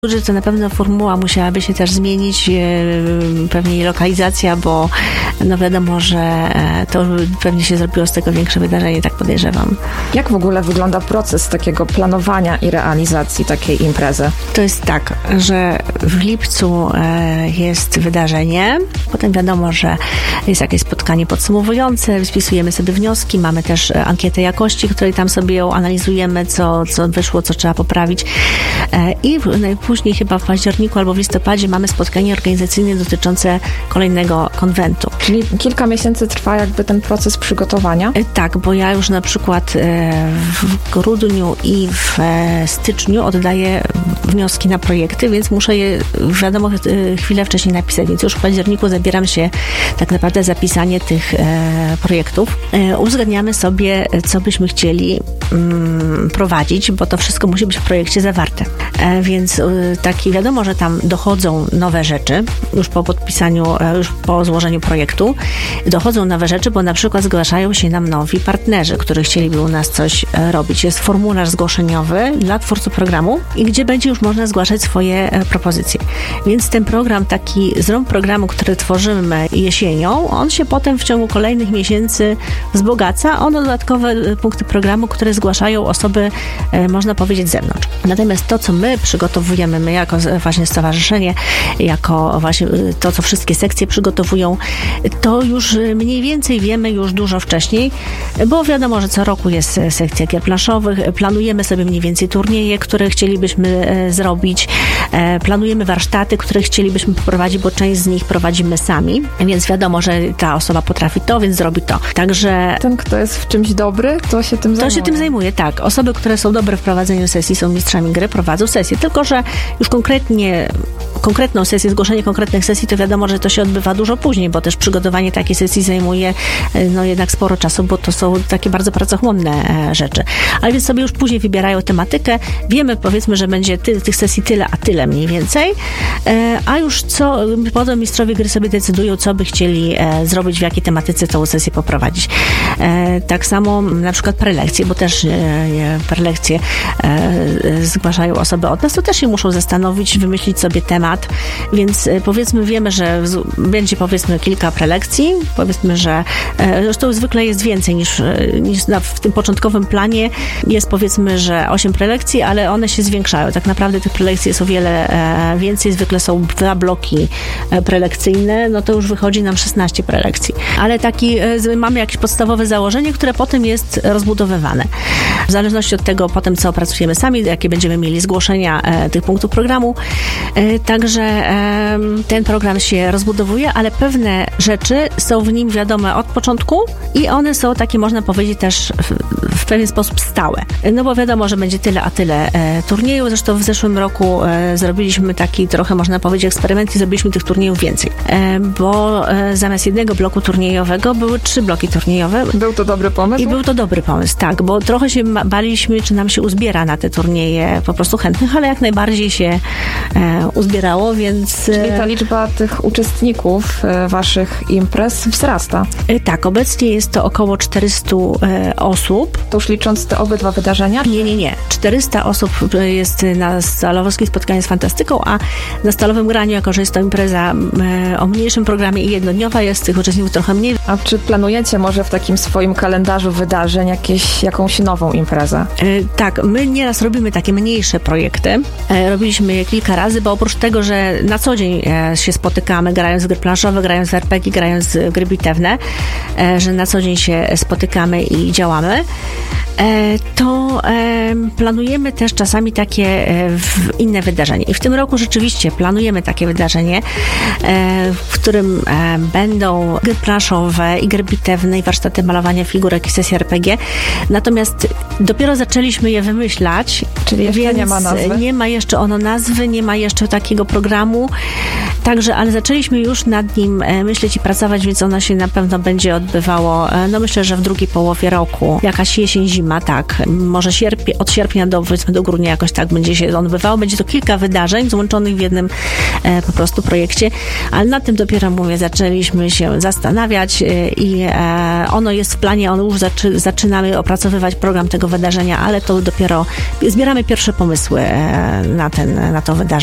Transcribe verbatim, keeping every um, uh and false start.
że to na pewno formuła musiałaby się też zmienić, pewnie jej lokalizacja, bo no wiadomo, że to pewnie się zrobiło z tego większe wydarzenie, tak podejrzewam. Jak w ogóle wygląda proces takiego planowania i realizacji takiej imprezy? To jest tak, że w lipcu jest wydarzenie, potem wiadomo, że jest jakieś spotkanie podsumowujące, spisujemy sobie wnioski, mamy też ankietę jakości, której tam sobie ją analizujemy, co, co wyszło, co trzeba poprawić i później chyba w październiku albo w listopadzie mamy spotkanie organizacyjne dotyczące kolejnego konwentu. Czyli kilka miesięcy trwa jakby ten proces przygotowania? Tak, bo ja już na przykład w grudniu i w styczniu oddaję wnioski na projekty, więc muszę je wiadomo chwilę wcześniej napisać, więc już w październiku zabieram się tak naprawdę za pisanie tych projektów. Uzgadniamy sobie, co byśmy chcieli prowadzić, bo to wszystko musi być w projekcie zawarte. Więc taki wiadomo, że tam dochodzą nowe rzeczy już po podpisaniu, już po złożeniu projektu. Dochodzą nowe rzeczy, bo na przykład zgłaszają się nam nowi partnerzy, którzy chcieliby u nas coś robić. Jest formularz zgłoszeniowy dla twórców programu i gdzie będzie już można zgłaszać swoje propozycje. Więc ten program, taki zrąb programu, który tworzymy jesienią, on się potem w ciągu kolejnych miesięcy wzbogaca o dodatkowe punkty programu, które zgłaszają osoby, można powiedzieć, z zewnątrz. Natomiast to, co my przygotowujemy, my jako właśnie stowarzyszenie, jako właśnie to, co wszystkie sekcje przygotowują, to już mniej więcej wiemy już dużo wcześniej, bo wiadomo, że co roku jest sekcja gier planszowych, planujemy sobie mniej więcej turnieje, które chcielibyśmy zrobić, planujemy warsztaty, które chcielibyśmy poprowadzić, bo część z nich prowadzimy sami, więc wiadomo, że ta osoba potrafi to, więc zrobi to. Także ten, kto jest w czymś dobry, to się tym zajmuje. To się tym zajmuje, tak. Osoby, które są dobre w prowadzeniu sesji, są mistrzami gry, prowadzą sesję, tylko że już konkretnie konkretną sesję, zgłoszenie konkretnych sesji, to wiadomo, że to się odbywa dużo później, bo też przygotowanie takiej sesji zajmuje no jednak sporo czasu, bo to są takie bardzo pracochłonne rzeczy. Ale więc sobie już później wybierają tematykę, wiemy powiedzmy, że będzie ty, tych sesji tyle, a tyle mniej więcej, a już co, potem mistrzowie gry sobie decydują, co by chcieli zrobić, w jakiej tematyce tą sesję poprowadzić. Tak samo na przykład prelekcje, bo też prelekcje zgłaszają osoby od nas, to też się muszą zastanowić, wymyślić sobie temat, więc powiedzmy wiemy, że będzie powiedzmy kilka prelekcji, powiedzmy, że zresztą zwykle jest więcej niż, niż na, w tym początkowym planie jest powiedzmy, że osiem prelekcji, ale one się zwiększają. Tak naprawdę tych prelekcji jest o wiele więcej, zwykle są dwa bloki prelekcyjne, no to już wychodzi nam szesnaście prelekcji. Ale taki, mamy jakieś podstawowe założenie, które potem jest rozbudowywane. W zależności od tego potem, co opracujemy sami, jakie będziemy mieli zgłoszenia tych punktów programu. Także ten program się rozbudowuje, ale pewne rzeczy są w nim wiadome od początku i one są takie, można powiedzieć, też w, w pewien sposób stałe. No bo wiadomo, że będzie tyle, a tyle e, turniejów. Zresztą w zeszłym roku e, zrobiliśmy taki trochę, można powiedzieć, eksperyment i zrobiliśmy tych turniejów więcej. E, bo e, zamiast jednego bloku turniejowego były trzy bloki turniejowe. Był to dobry pomysł? I był to dobry pomysł, tak, bo trochę się baliśmy, czy nam się uzbiera na te turnieje po prostu chętnych, ale jak najbardziej się e, uzbierało, więc... Czyli ta liczba tych uczestników e, waszych imprez wzrasta? E, tak, obecnie jest to około czterysta e, osób. To już licząc te obydwa wydarzenia? Nie, nie, nie. czterysta osób jest na stalowskim spotkaniu z fantastyką, a na stalowym graniu, jako że jest to impreza e, o mniejszym programie i jednodniowa, jest tych uczestników trochę mniej. A czy planujecie może w takim swoim kalendarzu wydarzeń jakieś, jakąś nową imprezę? E, tak, my nieraz robimy takie mniejsze projekty. E, robiliśmy je kilka razy, bo oprócz tego, że na co dzień e, się spotykamy, grając w gry planszowe, grając w er pe gie, grając w gry bitewne, e, że na co dzień się spotykamy i działamy, to planujemy też czasami takie inne wydarzenie. I w tym roku rzeczywiście planujemy takie wydarzenie, w którym będą gry planszowe i gry bitewne i warsztaty malowania figurek i sesje er pe gie. Natomiast dopiero zaczęliśmy je wymyślać. Czyli jeszcze więc nie ma nazwy? Nie ma jeszcze ono nazwy, nie ma jeszcze takiego programu. Także, ale zaczęliśmy już nad nim myśleć i pracować, więc ono się na pewno będzie odbywało, no myślę, że w drugiej połowie roku. Jakaś jesień, zima, tak. Może sierpie, od sierpnia do, powiedzmy, do grudnia jakoś tak będzie się odbywało. Będzie to kilka wydarzeń złączonych w jednym e, po prostu projekcie, ale na tym dopiero, mówię, zaczęliśmy się zastanawiać e, i e, ono jest w planie, ono już zaczy, zaczynamy opracowywać program tego wydarzenia, ale to dopiero zbieramy pierwsze pomysły e, na, ten, na to wydarzenie.